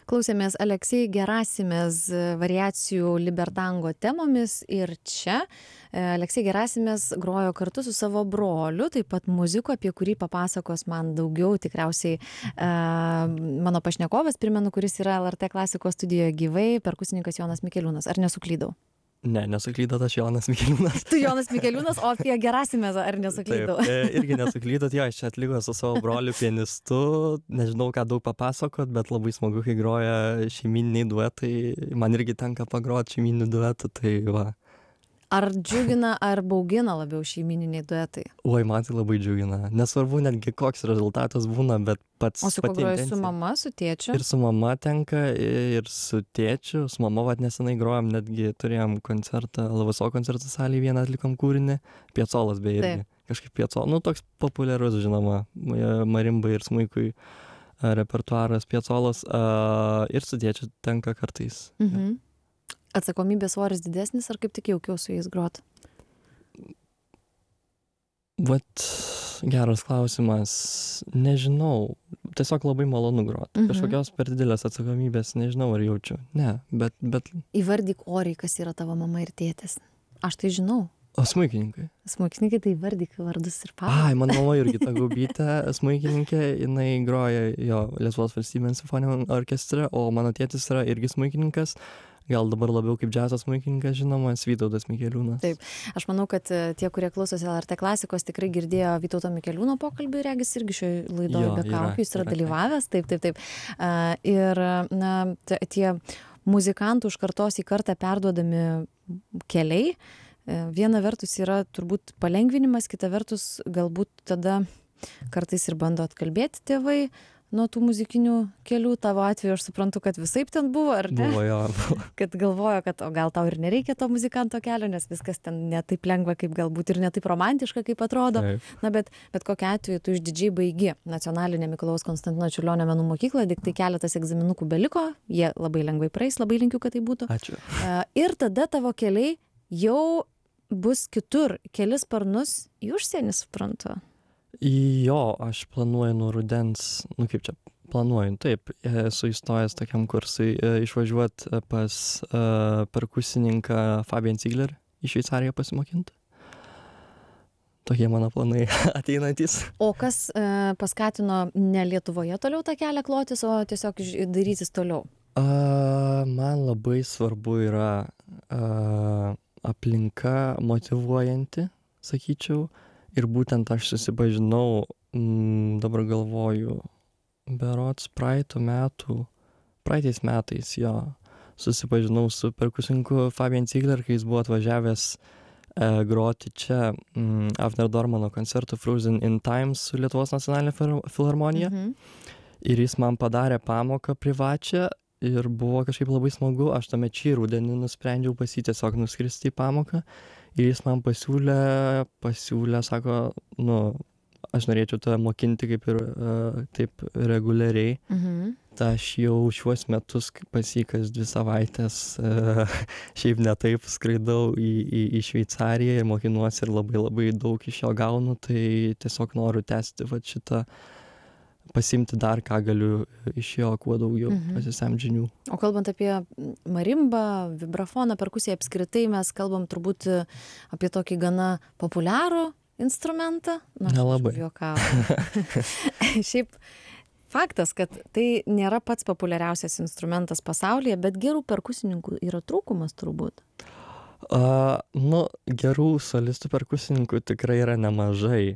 Klausėmės Aleksej Gerasimės variacijų libertango temomis ir čia Aleksej Gerasimės grojo kartu su savo broliu, taip pat muziku, apie kurį papasakos man daugiau tikriausiai mano pašnekovas, primenu, kuris yra LRT klasikos studijoje gyvai, perkusininkas Jonas Mikeliūnas. Ar nesuklydau? Ne, nesuklydot, aš Jonas Mikeliūnas. Tu Jonas Mikeliūnas, o apie Gerasimės ar nesuklydau? Taip, irgi nesuklydot, jo, aš čia atliko su savo broliu pianistu, nežinau, ką daug papasakot, bet labai smagu, kai groja šeimyniniai duetai, man irgi tenka pagroti šeimyninį duetą, tai va. Ar džiugina, ar baugina labiau šeimyniniai duetai? Oi, man tai labai džiugina, nesvarbu netgi koks rezultatas būna, bet pats... O su kuo groji, su mama, su tėčiu? Ir su mama tenka, ir su tėčiu, su mama vat nesenai grojom, netgi turėjom koncertą, LVSO koncertų salėje vieną atlikom kūrinį, Piacolas beje irgi. Kažkaip Piacolas, nu toks populiarus, žinoma, marimbai ir smuikui repertuaras Piacolas, ir su tėčiu tenka kartais. Mhm. Atsakomybės svoris didesnis ar kaip tik jaukiau su jais grot? Vat geras klausimas, nežinau, tiesiog labai malonu grot. Kažkokios per didelės atsakomybės nežinau ar jaučiu, ne, bet... Įvardyk oriai, kas yra tavo mama ir tėtis. Aš tai žinau. O smuikininkai? Smuikininkai tai įvardyk vardus ir pavardes. Ai, mano mama Jurgita Gaubytė, smuikininkė, jinai groja jo Lietuvos valstybės simfoniniame orkestre, o mano tėtis yra irgi smuikininkas. Gal dabar labiau kaip džiazas smuikininkas žinomas, Vytautas Mikeliūnas. Taip, aš manau, kad tie, kurie klausosi LRT klasikos, tikrai girdėjo Vytauto Mikeliūno pokalbį, regis irgi šioje laidoje be kaukių, jis yra dalyvavęs, taip. Ir na, tie muzikantų iš kartos į kartą perduodami keliai, viena vertus yra turbūt palengvinimas, kita vertus galbūt tada kartais ir bando atkalbėti tėvai nuo tų muzikinių kelių. Tavo atveju aš suprantu, kad visaip ten buvo, ar ne? Buvo, jo. Kad galvojo, kad o gal tau ir nereikia to muzikanto kelio, nes viskas ten ne taip lengva, kaip galbūt ir ne taip romantiška, kaip atrodo. Taip. Na, bet kokiu atveju tu išdidžiai baigi Nacionalinę Mikalojaus Konstantino Čiurlionio menų mokyklą, tik tai keletas egzaminukų beliko, jie labai lengvai praeis, labai linkiu, kad tai būtų. Ačiū. Ir tada tavo keliai jau bus kitur, keli sparnus į užsienį, suprantu. Jo, aš planuoju nuo rudens, nu kaip čia, planuoju, taip, esu įstojęs tokiam kursui išvažiuoti pas perkusininką Fabian Ziegler į Šveicariją pasimokinti. Tokie mano planai ateinantys. O kas paskatino ne Lietuvoje toliau tą kelią klotis, o tiesiog darytis toliau? Man labai svarbu yra aplinka motyvuojanti, sakyčiau. Ir būtent aš susipažinau, dabar galvoju, berods praeitais metais, jo, susipažinau su perkusininku Fabian Ziegler, kai jis buvo atvažiavęs groti čia Avner Dormano koncertų Frozen in Time su Lietuvos nacionalinė filharmonija. Ir jis man padarė pamoką privačią ir buvo kažkaip labai smagu. Aš tame šį rudenį nusprendžiau pas jį tiesiog nuskristi į pamoką. Ir jis man pasiūlė, sako, nu, aš norėčiau tave mokinti kaip ir taip reguliariai. Tai aš jau šiuos metus pas jį kas 2 savaitės šiaip ne taip skraidau į Šveicariją ir mokinuosi ir labai daug iš jo gaunu, tai tiesiog noriu tęsti vat šitą, pasimti dar ką galiu iš jo, kuo daugiau pasisemti žinių. O kalbant apie marimbą, vibrafoną, perkusiją apskritai, mes kalbam turbūt apie tokį gana populiarų instrumentą. Nelabai. Šiaip faktas, kad tai nėra pats populiariausias instrumentas pasaulyje, bet gerų perkusininkų yra trūkumas turbūt. Nu, gerų solistų perkusininkų tikrai yra nemažai.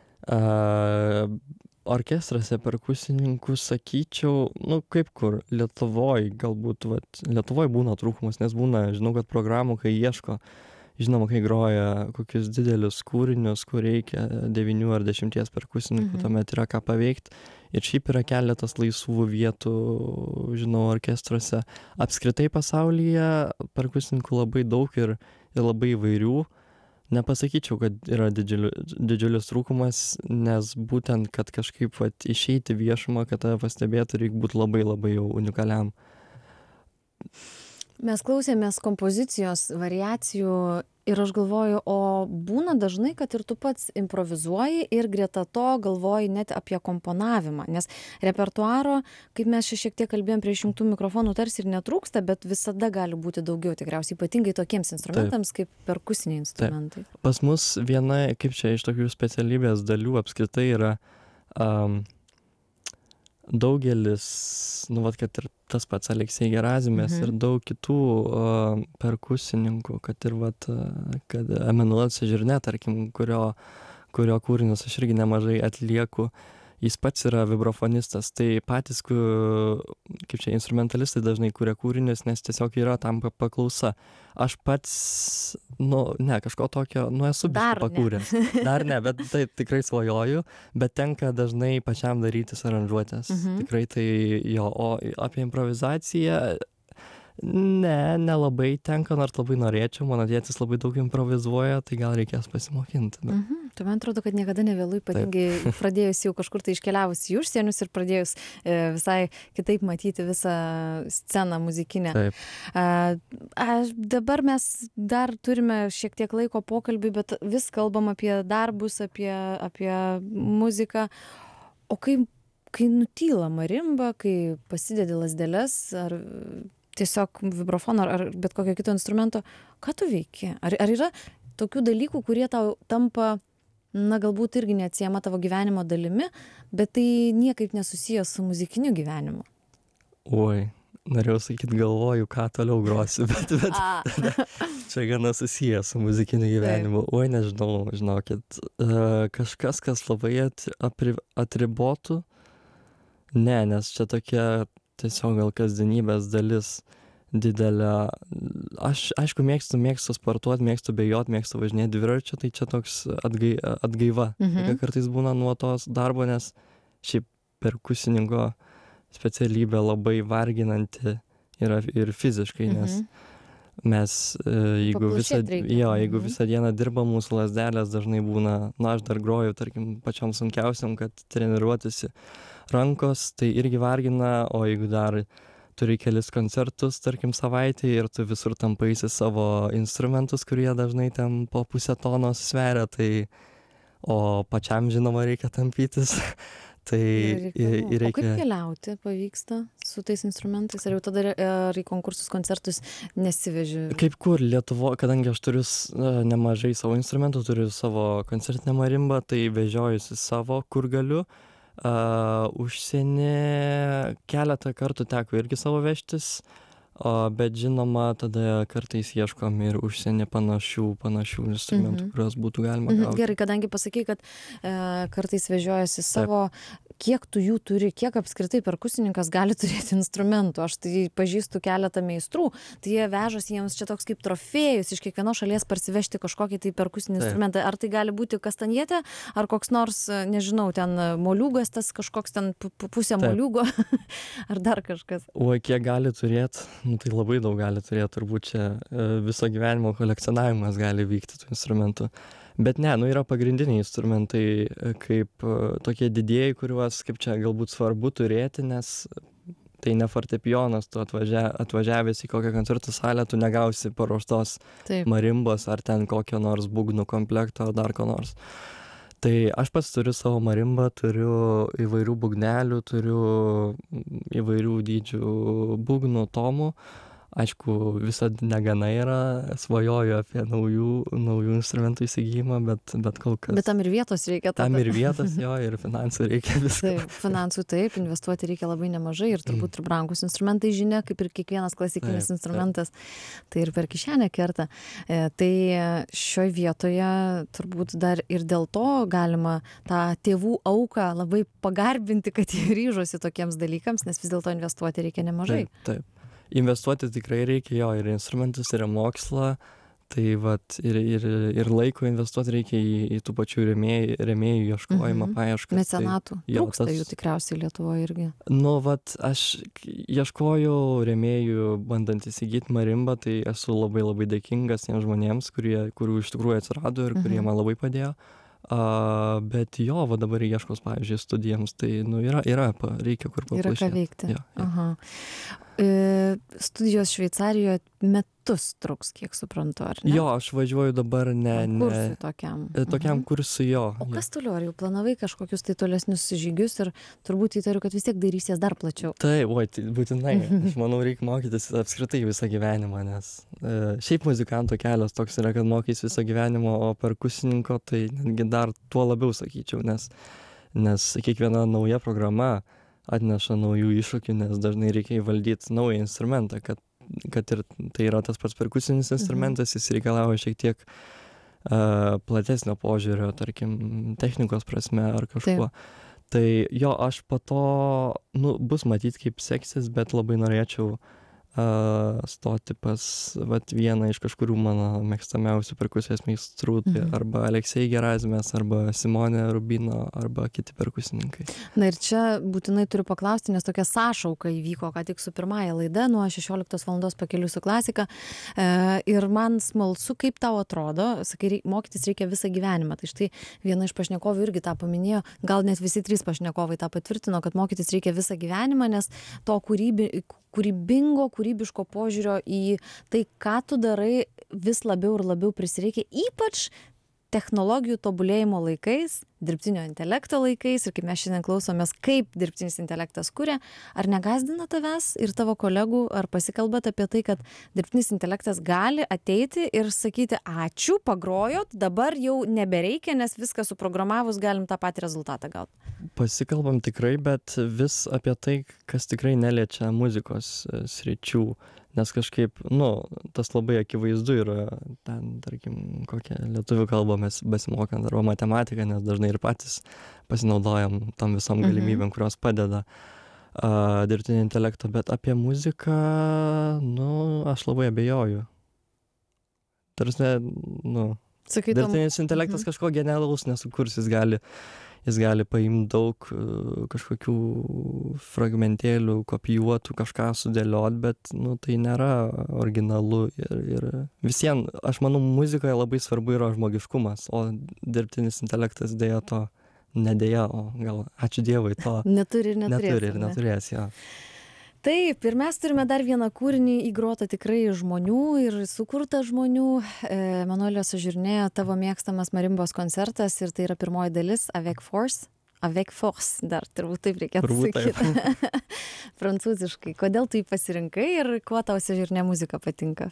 Orkestruose perkusininkų, sakyčiau, nu kaip kur, Lietuvoj galbūt, Lietuvoj būna trūkumas, nes būna, žinau, kad programų, kai ieško, žinoma, kai groja kokius didelius kūrinius, kur reikia 9 ar 10 perkusininkų, tuomet yra ką paveikti. Ir šiaip yra keletas laisvų vietų, žinau, orkestruose. Apskritai pasaulyje perkusininkų labai daug ir labai įvairių. Nepasakyčiau, kad yra didžiulis trūkumas, nes būtent, kad kažkaip išeiti viešumą, kad tave pastebėtų, reikia būti labai jau unikaliam. Mes klausėmės kompozicijos variacijų Ir aš galvoju, o būna dažnai, kad ir tu pats improvizuoji ir greta to galvoji net apie komponavimą, nes repertuaro, kaip mes šiek tiek kalbėjom prie išjungtų mikrofonų, tarsi ir netrūksta, bet visada gali būti daugiau, tikriausiai ypatingai tokiems instrumentams kaip perkusiniai instrumentai. Taip. Pas mus viena, kaip čia iš tokių specialybės dalių apskritai yra daugelis, kad ir tas pats Aleksej Gerazimės ir daug kitų perkusininkų, kad ir kad Emanuelis Sejourné, tarkim, kurio kūrinius aš irgi nemažai atlieku, jis pats yra vibrafonistas, tai patys, kaip čia, instrumentalistai dažnai kuria kūrinius, nes tiesiog yra tam paklausa. Aš pats, kažko tokio, esu pakūręs. Dar ne, bet taip tikrai svajoju, bet tenka dažnai pačiam darytis aranžuotės. Tikrai tai jo, o apie improvizaciją nelabai tenka, nors labai norėčiau, mano tėtis labai daug improvizuoja, tai gal reikės pasimokinti. Tai man atrodo, kad niekada nevėlu, ypatingai pradėjus jau kažkur tai iškeliavus į užsienius ir pradėjus visai kitaip matyti visą sceną muzikinę. Dabar mes dar turime šiek tiek laiko pokalbį, bet vis kalbam apie darbus, apie muziką. O kai nutyla marimba, kai pasidedi lazdeles ar tiesiog vibrafoną ar bet kokio kito instrumento, ką tu veiki? Ar yra tokių dalykų, kurie tau tampa, galbūt irgi neatsiejama tavo gyvenimo dalimi, bet tai niekaip nesusijęs su muzikiniu gyvenimu? Oi, norėjau sakyti, galvoju, ką toliau grosiu, bet čia gana susijęs su muzikiniu gyvenimu. Oi, nežinau, žinokit, kažkas, kas labai atribotų, nes čia tokia tiesiog gal kasdienybės dalis didelė. Aš, aišku, mėgstu sportuoti, mėgstu bėgioti, mėgstu važinėti dviračiu, tai čia toks atgaiva. Kartais būna nuo tos darbo, nes šiaip perkusininko specialybė labai varginanti yra ir fiziškai, nes mes, jeigu visą dieną dirba, mūsų lazdelės dažnai būna, aš dar groju, tarkim, pačiom sunkiausiam, kad treniruotųsi rankos, tai irgi vargina, o jeigu dar turi kelis koncertus, tarkim, savaitę ir tu visur tampaisi savo instrumentus, kurie dažnai ten po pusę tonos sveria, tai o pačiam, žinoma, reikia tampytis. Tai reikia... O kaip keliauti pavyksta su tais instrumentais? Ar jau tada ar į konkursus, koncertus nesiveži? Kaip kur? Lietuvoje, kadangi aš turiu nemažai savo instrumentų, turiu savo koncertinę marimbą, tai vežiojusi savo, kur galiu. Užsienį keletą kartų teko irgi savo vežtis, bet žinoma, tada kartais ieškom ir užsienį panašių instrumentų, kuriuos būtų galima gauti. Gerai, kadangi pasakai, kad kartais vežiojasi savo, kiek tu jų turi, kiek apskritai perkusininkas gali turėti instrumentų. Aš tai pažįstu keletą meistrų, tai jie vežosi jiems čia toks kaip trofėjus iš kiekvienos šalies parsivežti kažkokį tai perkusinį instrumentą. Ar tai gali būti kastanjetė, ar koks nors, nežinau, ten moliūgas, tas kažkoks ten pusė moliūgo, ar dar kažkas. O kiek gali turėti? Tai labai daug gali turėti, turbūt čia viso gyvenimo kolekcionavimas gali vykti tų instrumentų. Bet yra pagrindiniai instrumentai, kaip tokie didieji, kuriuos, kaip čia galbūt svarbu turėti, nes tai ne fortepijonas, tu atvažiavęs į kokią koncertų salę, tu negausi paruoštos marimbos ar ten kokio nors būgnų komplekto ar dar ko nors. Tai aš pats turiu savo marimbą, turiu įvairių būgnelių, turiu įvairių dydžių būgnų, tomų. Aišku, visada negana yra, svajoju apie naujų instrumentų įsigijimą, bet kol kas. Bet tam ir vietos reikia. Tam ir vietos, ir finansų reikia viską. Finansų taip, investuoti reikia labai nemažai ir turbūt ir brangus instrumentai, žinia, kaip ir kiekvienas klasikinis instrumentas, tai ir per kišenę kerta. Tai šioje vietoje turbūt dar ir dėl to galima tą tėvų auką labai pagarbinti, kad jie ryžosi tokiems dalykams, nes vis dėlto investuoti reikia nemažai. Taip. Investuoti tikrai reikia, ir instrumentus, ir mokslą, tai ir laiko investuoti reikia į tų pačių rėmėjų ieškojimą, paiešką. Mecenatų. Trūksta jų tikriausiai Lietuvoje irgi. Aš ieškojau rėmėjų, bandant įsigyti marimbą, tai esu labai labai dėkingas tiems žmonėms, kurių iš tikrųjų atsirado ir kurie man labai padėjo. Bet dabar ieškos, pavyzdžiui, studijams, tai reikia kur paprašyti. Yra ką veikti. Studijos Šveicarijoje metus truks, kiek suprantu, ar ne? Jo, aš važiuoju dabar Kursui tokiam. Tokiam kursui, jo. O kas toliau? Ar jau planavai kažkokius tai tolesnius žygius ir turbūt įtariu, kad vis tiek darysies dar plačiau? Tai būtinai. Aš manau, reikia mokytis apskritai visą gyvenimą, nes šiaip muzikanto kelias toks yra, kad mokys visą gyvenimą, o perkusininko tai netgi dar tuo labiau sakyčiau, nes kiekviena nauja programa atneša naujų iššūkių, nes dažnai reikia įvaldyti naują instrumentą, kad ir tai yra tas pats perkusinis instrumentas, jis reikalauja šiek tiek platesnio požiūrio, tarkim, technikos prasme ar kažkuo. Tai jo, aš po to, bus matyt, kaip seksis, bet labai norėčiau stoti pas vieną iš kažkurių mano mėgstamiausių perkusijos meistrų, tai arba Aleksej Gerazimės, arba Simone Rubino, arba kiti perkusininkai. Na ir čia būtinai turiu paklausti, nes tokia sąšauka įvyko ką tik su pirmąja laida nuo 16 valandos Pakeliui su klasika. Ir man smalsu, kaip tau atrodo, sakai, mokytis reikia visą gyvenimą. Tai štai viena iš pašnekovų irgi tą paminėjo, gal net visi 3 pašnekovai tą patvirtino, kad mokytis reikia visą gyvenimą, nes to kūrybiško požiūrio į tai, ką tu darai, vis labiau ir labiau prisireikia, ypač technologijų tobulėjimo laikais, dirbtinio intelekto laikais, ir kaip mes šiandien klausomės, kaip dirbtinis intelektas kuria, ar negazdina tavęs ir tavo kolegų, ar pasikalbat apie tai, kad dirbtinis intelektas gali ateiti ir sakyti, ačiū, pagrojot, dabar jau nebereikia, nes viską suprogramavus galim tą patį rezultatą gauti. Pasikalbam tikrai, bet vis apie tai, kas tikrai neliečia muzikos sričių, nes kažkaip, tas labai akivaizdu yra ten, tarkim, kokią lietuvių kalbą mes besimokant arba matematiką, nes dažnai ir patys pasinaudojam tom visom galimybėm, kurios padeda dirbtinio intelekto, bet apie muziką, aš labai abejoju. Tarsi, dirbtinis intelektas kažko genialaus nesukurs, jis gali paimti daug kažkokių fragmentėlių, kopijuotų, kažką sudėliot, bet tai nėra originalu ir visiems, aš manau, muzikoje labai svarbu yra žmogiškumas, o dirbtinis intelektas dėja to, nedėja, o gal ačiū Dievui to neturi ir neturės, jo. Taip, ir mes turime dar vieną kūrinį įgrotą tikrai žmonių ir sukurtą žmonių. Emanuelio Sažurnė, tavo mėgstamas marimbos koncertas, ir tai yra pirmoji dalis, Avec Force, dar turbūt taip reikėtų sakyti. Prancūziškai. Kodėl tu jį pasirinkai ir kuo tau Sažurnė muzika patinka?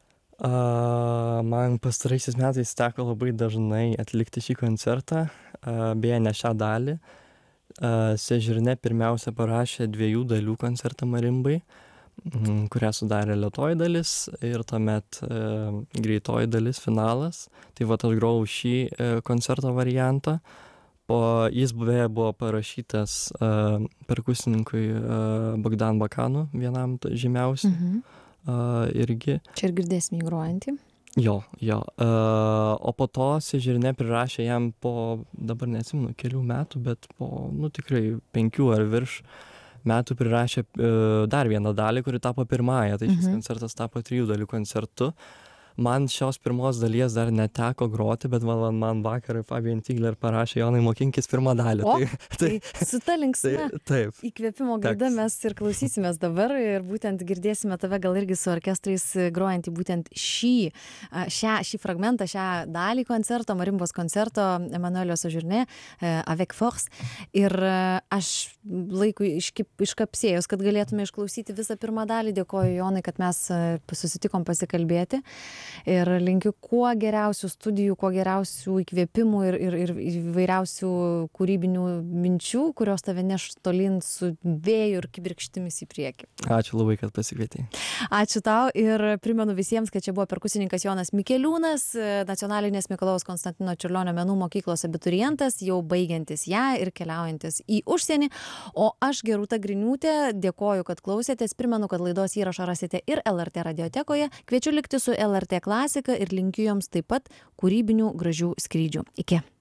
Man pastaraisiais metais teko labai dažnai atlikti šį koncertą, beje, ne šią dalį. Sažurnė pirmiausia parašė 2 dalių koncertą marimbai, kurią sudarė lėtoji dalis ir tuomet greitoji dalis, finalas. Tai aš grojau šį koncerto variantą. Jis buvo parašytas perkusininkui Bogdan Bakanu, vienam žymiausių irgi. Čia ir girdėsim jį grojantį. Jo. O po to Sažurnė prirašė jam po, dabar neatsimenu, kelių metų, bet po, tikrai 5 ar virš metų prirašė dar vieną dalį, kuri tapo pirmąja. Tai šis koncertas tapo 3 dalių koncertu. Man šios pirmos dalies dar neteko groti, bet man vakar Fabian Ziegler parašė, Jonai, mokinkis pirmą dalį. Tai su ta linksma taip, įkvėpimo gaida mes ir klausysimės dabar, ir būtent girdėsime tave gal irgi su orkestrais grojantį būtent šį fragmentą, šią dalį koncerto, marimbos koncerto Emanuelio Sažurnė, Avec Force. Ir aš laikui iškapsėjus, kad galėtume išklausyti visą pirmą dalį, dėkoju Jonai, kad mes susitikom pasikalbėti. Ir linkiu kuo geriausių studijų, kuo geriausių įkvėpimų ir įvairiausių kūrybinių minčių, kurios tave neš tolyn su vėju ir kibirkštimis į priekį. Ačiū labai, kad pasikvietei. Ačiū tau ir primenu visiems, kad čia buvo perkusininkas Jonas Mikeliūnas, Nacionalinės Mikalojaus Konstantino Čiurlionio menų mokyklos abiturientas, jau baigiantis ją ir keliaujantis į užsienį. O aš, Gerūta Griniūtė, dėkoju, kad klausėtės. Primenu, kad laidos įrašą rasite ir LRT radiotekoje. Kviečiu likti su LRT Klasika ir linkiu joms taip pat kūrybinių gražių skrydžių. Iki.